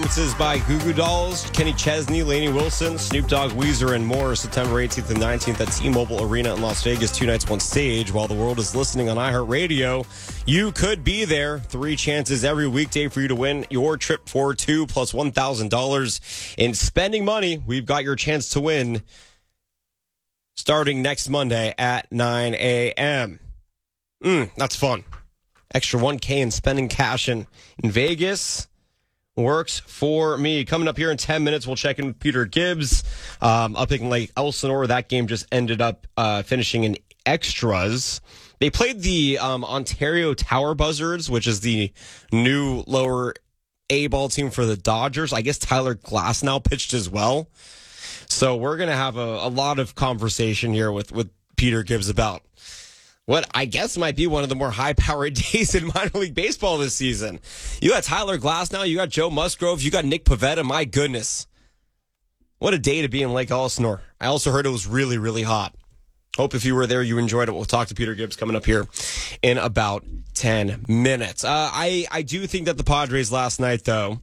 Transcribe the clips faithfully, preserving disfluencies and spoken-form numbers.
Performances by Goo Goo Dolls, Kenny Chesney, Lainey Wilson, Snoop Dogg, Weezer, and more. September eighteenth and nineteenth at T-Mobile Arena in Las Vegas. Two nights, one stage. While the world is listening on iHeartRadio, you could be there. Three chances every weekday for you to win your trip for two plus one thousand dollars in spending money. We've got your chance to win starting next Monday at nine a.m. Mm, that's fun. Extra one K in spending cash in, in Vegas. Works for me. Coming up here in ten minutes, we'll check in with Peter Gibbs um, up in Lake Elsinore. That game just ended up uh, finishing in extras. They played the um, Ontario Tower Buzzards, which is the new lower A ball team for the Dodgers. I guess Tyler Glasnow pitched as well. So we're going to have a, a lot of conversation here with, with Peter Gibbs about what I guess might be one of the more high-powered days in minor league baseball this season. You got Tyler Glasnow, you got Joe Musgrove, you got Nick Pivetta. My goodness. What a day to be in Lake Elsinore. I also heard it was really, really hot. Hope if you were there, you enjoyed it. We'll talk to Peter Gibbs coming up here in about ten minutes. Uh, I, I do think that the Padres last night, though,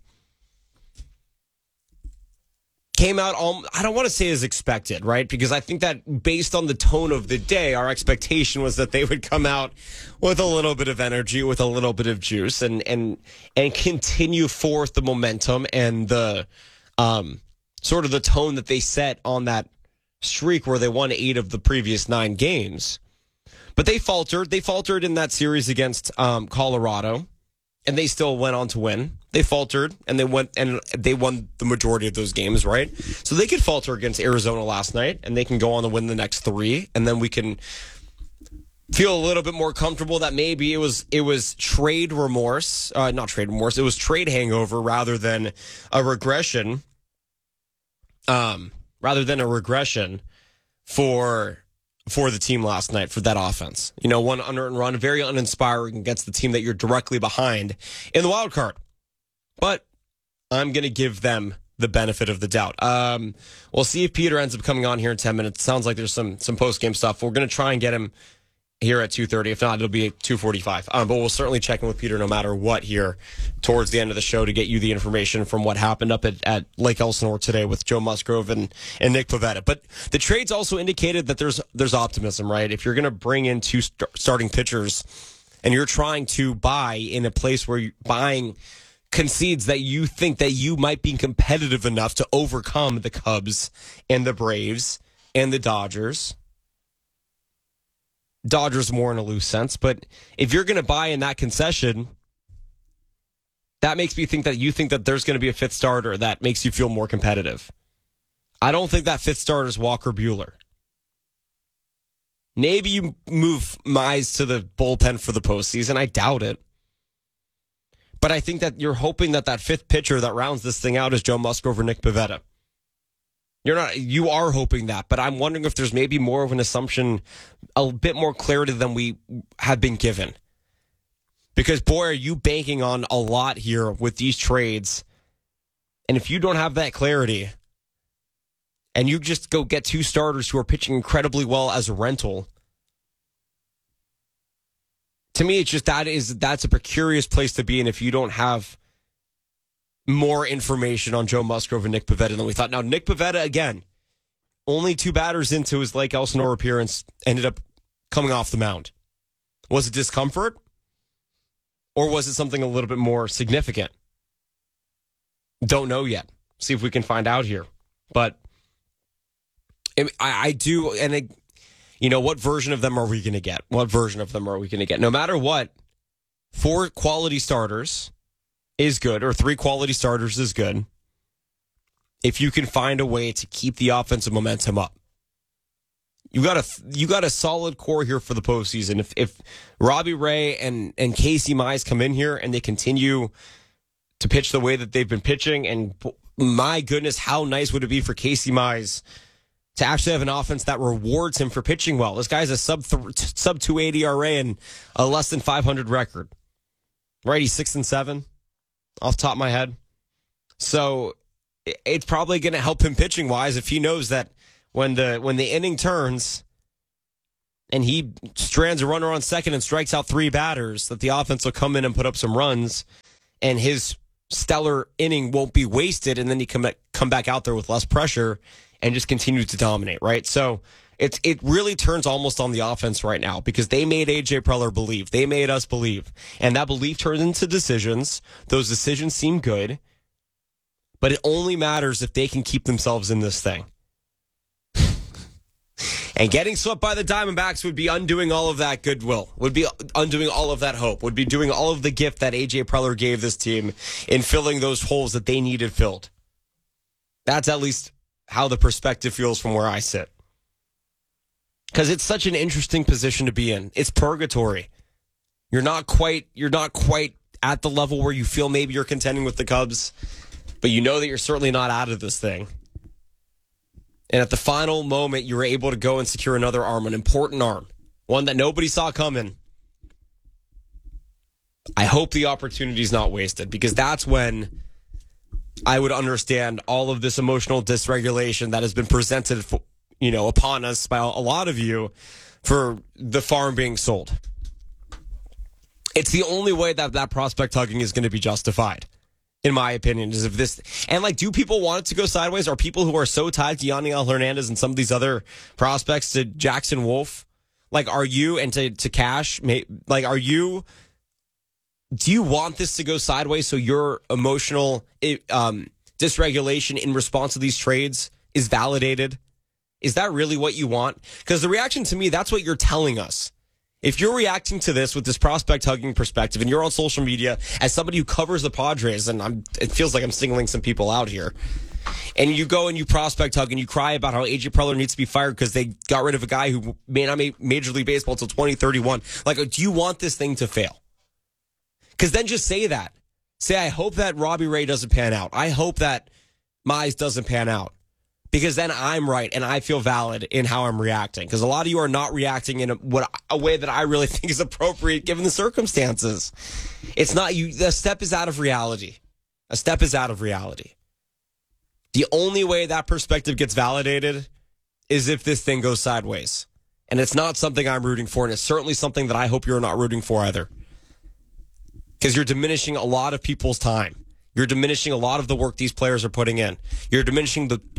came out, um, I don't want to say as expected, right? Because I think that based on the tone of the day, our expectation was that they would come out with a little bit of energy, with a little bit of juice, and and and continue forth the momentum and the um, sort of the tone that they set on that streak where they won eight of the previous nine games. But they faltered. They faltered in that series against um, Colorado, and they still went on to win. They faltered, and they went and they won the majority of those games, right? So they could falter against Arizona last night, and they can go on to win the next three, and then we can feel a little bit more comfortable that maybe it was it was trade remorse, uh, not trade remorse, it was trade hangover rather than a regression, um, rather than a regression for. for the team last night, for that offense. You know, one unearned run, very uninspiring against the team that you're directly behind in the wild card. But I'm going to give them the benefit of the doubt. Um, we'll see if Peter ends up coming on here in ten minutes. Sounds like there's some some post-game stuff. We're going to try and get him here at two thirty. If not, it'll be at two forty-five. Um, but we'll certainly check in with Peter no matter what here towards the end of the show to get you the information from what happened up at, at Lake Elsinore today with Joe Musgrove and, and Nick Pivetta. But the trades also indicated that there's there's optimism, right? If you're going to bring in two st- starting pitchers and you're trying to buy in a place where you're buying concedes that you think that you might be competitive enough to overcome the Cubs and the Braves and the Dodgers. Dodgers more in a loose sense, but if you're going to buy in that concession, that makes me think that you think that there's going to be a fifth starter that makes you feel more competitive. I don't think that fifth starter is Walker Buehler. Maybe you move Mize to the bullpen for the postseason. I doubt it. But I think that you're hoping that that fifth pitcher that rounds this thing out is Joe Musgrove or Nick Pivetta. You're not. You are hoping that, but I'm wondering if there's maybe more of an assumption, a bit more clarity than we have been given. Because, boy, are you banking on a lot here with these trades. And if you don't have that clarity, and you just go get two starters who are pitching incredibly well as a rental, to me, it's just that is that's a precarious place to be in if you don't have more information on Joe Musgrove and Nick Pivetta than we thought. Now, Nick Pivetta, again, only two batters into his Lake Elsinore appearance, ended up coming off the mound. Was it discomfort? Or was it something a little bit more significant? Don't know yet. See if we can find out here. But I, I do, and it, you know, what version of them are we going to get? What version of them are we going to get? No matter what, four quality starters is good, or three quality starters is good, if you can find a way to keep the offensive momentum up. You got a you got a solid core here for the postseason. If if Robbie Ray and and Casey Mize come in here and they continue to pitch the way that they've been pitching, and my goodness, how nice would it be for Casey Mize to actually have an offense that rewards him for pitching well. This guy's a sub th- sub two eighty E R A and a less than five hundred record. Right, he's six and seven off the top of my head. So it's probably going to help him pitching wise if he knows that when the when the inning turns and he strands a runner on second and strikes out three batters, that the offense will come in and put up some runs, and his stellar inning won't be wasted, and then you come back, come back out there with less pressure and just continue to dominate, right? So it's it really turns almost on the offense right now because they made A J Preller believe. They made us believe. And that belief turns into decisions. Those decisions seem good, but it only matters if they can keep themselves in this thing. And getting swept by the Diamondbacks would be undoing all of that goodwill, would be undoing all of that hope, would be doing all of the gift that A J Preller gave this team in filling those holes that they needed filled. That's at least how the perspective feels from where I sit. Because it's such an interesting position to be in. It's purgatory. You're not quite, you're not quite at the level where you feel maybe you're contending with the Cubs, but you know that you're certainly not out of this thing. And at the final moment, you were able to go and secure another arm, an important arm, one that nobody saw coming. I hope the opportunity is not wasted because that's when I would understand all of this emotional dysregulation that has been presented, you know, upon us by a lot of you for the farm being sold. It's the only way that that prospect hugging is going to be justified. In my opinion, is if this and like, do people want it to go sideways? Are people who are so tied to Yaniel Hernandez and some of these other prospects to Jackson Wolf, like, are you and to to Cash, like, are you? Do you want this to go sideways so your emotional um, dysregulation in response to these trades is validated? Is that really what you want? Because the reaction to me, that's what you're telling us. If you're reacting to this with this prospect hugging perspective and you're on social media as somebody who covers the Padres, and I'm, it feels like I'm singling some people out here, and you go and you prospect hug and you cry about how A J Preller needs to be fired because they got rid of a guy who may not make Major League Baseball until twenty thirty-one. Like, do you want this thing to fail? Because then just say that. Say, I hope that Robbie Ray doesn't pan out. I hope that Mize doesn't pan out. Because then I'm right and I feel valid in how I'm reacting. Because a lot of you are not reacting in a, what, a way that I really think is appropriate given the circumstances. It's not you. The step is out of reality. A step is out of reality. The only way that perspective gets validated is if this thing goes sideways. And it's not something I'm rooting for. And it's certainly something that I hope you're not rooting for either. Because you're diminishing a lot of people's time. You're diminishing a lot of the work these players are putting in. You're diminishing the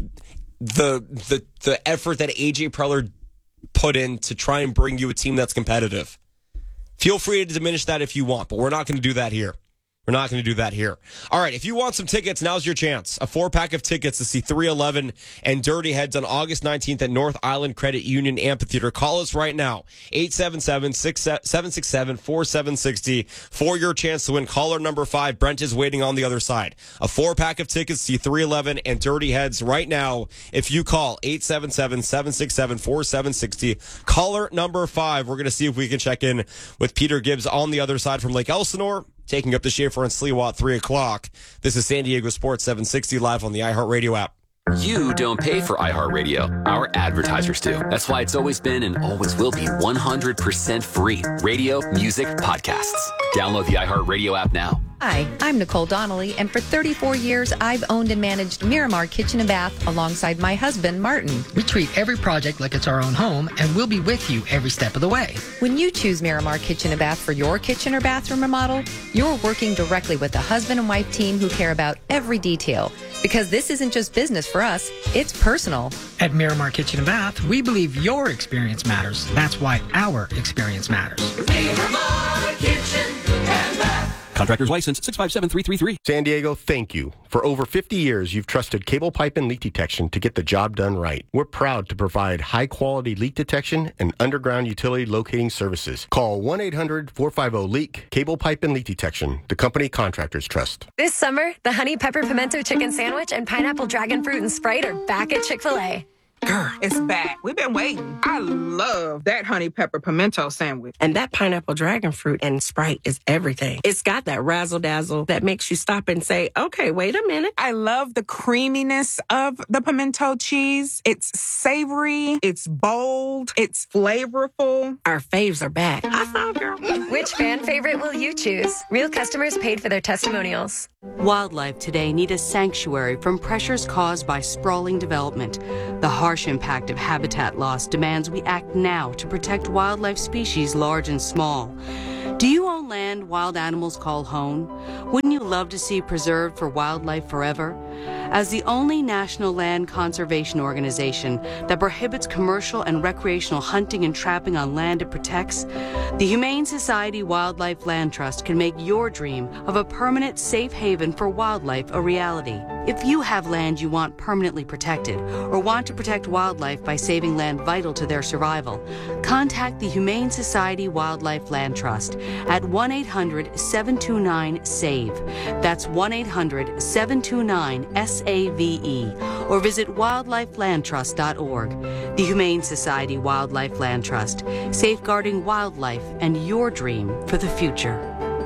the the the effort that A J Preller put in to try and bring you a team that's competitive. Feel free to diminish that if you want, but we're not going to do that here. We're not going to do that here. All right, if you want some tickets, now's your chance. A four-pack of tickets to see three eleven and Dirty Heads on August nineteenth at North Island Credit Union Amphitheater. Call us right now, eight seven seven, seven six seven, four seven six zero for your chance to win. Caller number five, Brent is waiting on the other side. A four-pack of tickets to see three eleven and Dirty Heads right now. If you call eight seven seven, seven six seven, four seven six zero, caller number five, we're going to see if we can check in with Peter Gibbs on the other side from Lake Elsinore. Taking up the Schaefer and Sliwa at three o'clock. This is San Diego Sports seven sixty live on the iHeartRadio app. You don't pay for iHeartRadio. Our advertisers do. That's why it's always been and always will be one hundred percent free. Radio, music, podcasts. Download the iHeartRadio app now. Hi, I'm Nicole Donnelly, and for thirty-four years, I've owned and managed Miramar Kitchen and Bath alongside my husband, Martin. We treat every project like it's our own home, and we'll be with you every step of the way. When you choose Miramar Kitchen and Bath for your kitchen or bathroom remodel, you're working directly with a husband and wife team who care about every detail. Because this isn't just business for us, it's personal. At Miramar Kitchen and Bath, we believe your experience matters. That's why our experience matters. Miramar Kitchen and Bath. Contractor's license six five seven three three three. San Diego, thank you. For over fifty years, you've trusted cable pipe and leak detection to get the job done right. We're proud to provide high-quality leak detection and underground utility locating services. Call one eight hundred, four five zero, leak, Cable Pipe and Leak Detection, the company contractors trust. This summer, the Honey Pepper Pimento Chicken Sandwich and Pineapple Dragon Fruit and Sprite are back at Chick-fil-A. Girl, it's back. We've been waiting. I love that honey pepper pimento sandwich. And that pineapple dragon fruit and Sprite is everything. It's got that razzle dazzle that makes you stop and say, okay, wait a minute. I love the creaminess of the pimento cheese. It's savory. It's bold. It's flavorful. Our faves are back. I saw, girl. Which fan favorite will you choose? Real customers paid for their testimonials. Wildlife today need a sanctuary from pressures caused by sprawling development. The harsh impact of habitat loss demands we act now to protect wildlife species large and small. Do you own land wild animals call home? Wouldn't you love to see preserved for wildlife forever? As the only national land conservation organization that prohibits commercial and recreational hunting and trapping on land it protects, the Humane Society Wildlife Land Trust can make your dream of a permanent safe haven for wildlife a reality. If you have land you want permanently protected or want to protect wildlife by saving land vital to their survival, contact the Humane Society Wildlife Land Trust at one eight hundred seven two nine SAVE. That's one eight hundred seven two nine S A V E, or visit wildlife land trust dot org. The Humane Society Wildlife Land Trust, safeguarding wildlife and your dream for the future.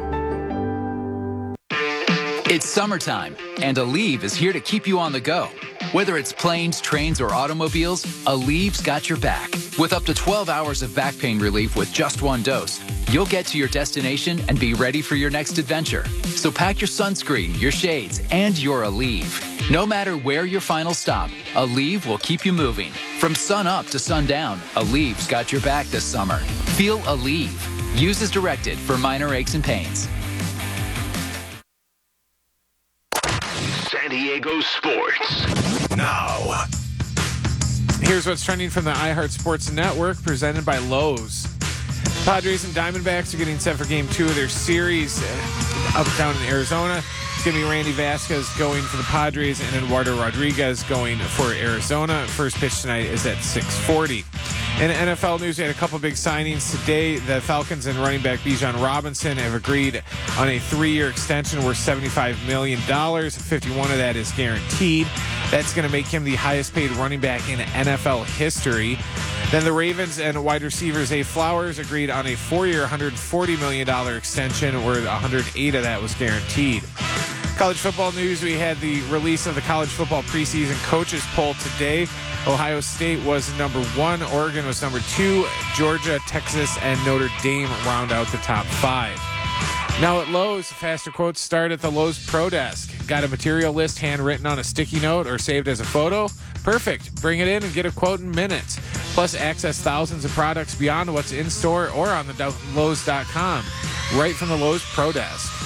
It's summertime, and Aleve is here to keep you on the go. Whether it's planes, trains, or automobiles, Aleve's got your back. With up to twelve hours of back pain relief with just one dose, you'll get to your destination and be ready for your next adventure. So pack your sunscreen, your shades, and your Aleve. No matter where your final stop, Aleve will keep you moving. From sun up to sundown, Aleve's got your back this summer. Feel Aleve. Use as directed for minor aches and pains. San Diego Sports. Now. Here's what's trending from the iHeart Sports Network, presented by Lowe's. Padres and Diamondbacks are getting set for game two of their series up down in Arizona. It's going to be Randy Vasquez going for the Padres and Eduardo Rodriguez going for Arizona. First pitch tonight is at six forty. In N F L news, we had a couple big signings today. The Falcons and running back Bijan Robinson have agreed on a three-year extension worth seventy-five million dollars. fifty-one of that is guaranteed. That's going to make him the highest-paid running back in N F L history. Then the Ravens and wide receivers Zay Flowers agreed on a four-year, one hundred forty million dollars extension where one hundred eight of that was guaranteed. College football news, we had the release of the college football preseason coaches poll today. Ohio State was number one, Oregon was number two, Georgia, Texas, and Notre Dame round out the top five. Now at Lowe's, faster quotes start at the Lowe's Pro Desk. Got a material list handwritten on a sticky note or saved as a photo? Perfect. Bring it in and get a quote in minutes. Plus, access thousands of products beyond what's in store or on the Lowe's dot com right from the Lowe's Pro Desk.